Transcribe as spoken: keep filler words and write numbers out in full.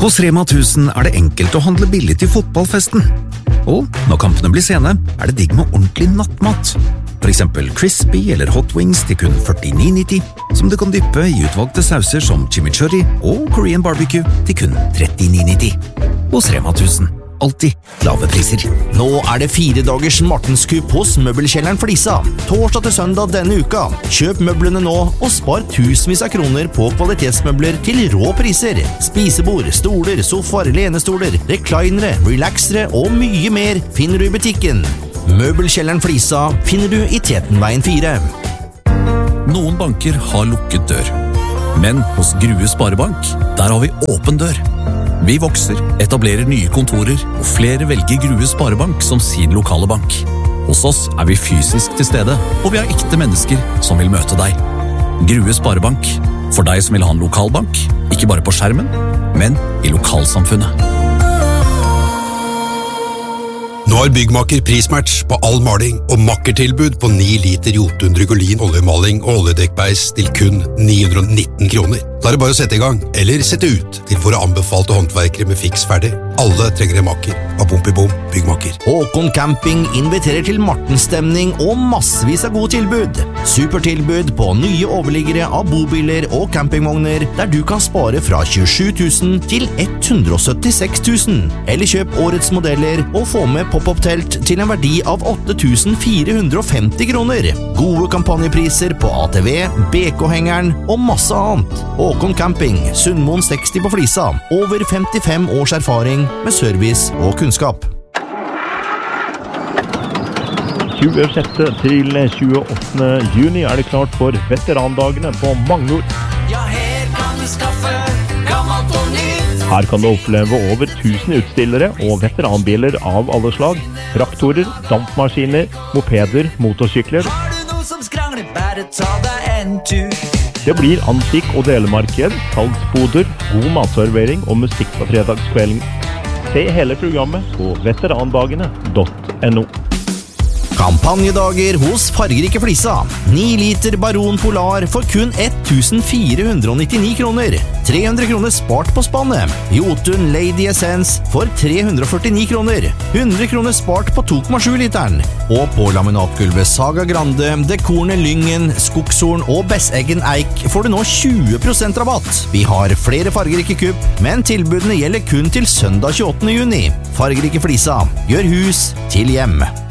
Hos Rema tusen er det enkelt å handle billig til fotballfesten. Og når kampene blir sene, er det digg med ordentlig nattmat. For eksempel crispy eller hot wings til kun førtini nitti, som du kan dyppe i utvalgte sauser som chimichurri og Korean barbecue til kun trettini nitti. Hos Rema tusen. Alltid lave priser. Nå er det fire dagers Martenskupp hos Møbelkjelleren Flisa. Torsdag til søndag denne uka. Kjøp møblene nå og spar tusenvis av kroner på kvalitetsmøbler til rå priser. Spisebord, stoler, sofaer, lenestoler, reklinere, relaxere og mye mer finner du i butikken. Møbelkjelleren Flisa finner du i Tetenveien fire. Noen banker har lukket dør. Men hos Grue Sparebank, der har vi åpen dør. Vi vokser, etablerer nye kontorer, og flere velger Grue Sparebank som sin lokale bank. Hos oss er vi fysisk til stede, og vi har ekte mennesker som vil møte deg. Grue Sparebank, for deg som vil ha en lokalbank, ikke bare på skjermen, men i lokalsamfunnet. Nå har Byggmaker prismatch på all maling og makkertilbud på ni liter Jotun Drygolin oljemaling og oljedekkbeis til kun ni hundre og nitten kroner. Da er det bare å sette i gang, eller sette ut til våre anbefalte håndverkere med fiks ferdig. Alle trenger en maker. Av bom i bom, Byggmaker. Håkon Camping inviterer til Martenstemning og massevis av gode tilbud. Supertilbud på nye overliggere av bobiler og campingvogner, der du kan spare fra tjuesju tusen til hundre og syttiseks tusen. Eller kjøp årets modeller og få med pop-up-telt til en verdi av åtte tusen fire hundre og femti kroner. Gode kampanjepriser på A T V, B K-hengeren og masse annet. Håkon Camping, Sundmoen seksti på Flisa. Over femtifem års erfaring med service og kunnskap. tjuesjette til tjueåttende juni er det klart for veterandagene på Magnor. Ja, her kan du skaffe gammelt og nytt. Her kan du oppleve over tusen utstillere og veteranbiler av alle slag. Traktorer, dampmaskiner, mopeder, motorsykler. Har du noe som skrangler, bare ta deg en tur. Det blir antikk- og delemarked, salgsboder, god matservering og musikk på fredagskvelden. Se hele programmet på veterandagene punktum no. Kampanjedager hos Fargerike Flisa. ni liter Baron Polar for kun tusen fire hundre og nittini kroner. tre hundre kroner spart på spannet. Jotun Lady Essence for tre hundre og førtini kroner. hundre kroner spart på to komma sju literen. Og på laminatgulvet Saga Grande, Dekornet Lyngen, Skogshorn og Besseggen Eik får du nå tjue prosent rabatt. Vi har flere Fargerike kupp, men tilbudene gjelder kun til søndag tjueåttende juni. Fargerike Flisa. Gjør hus til hjem.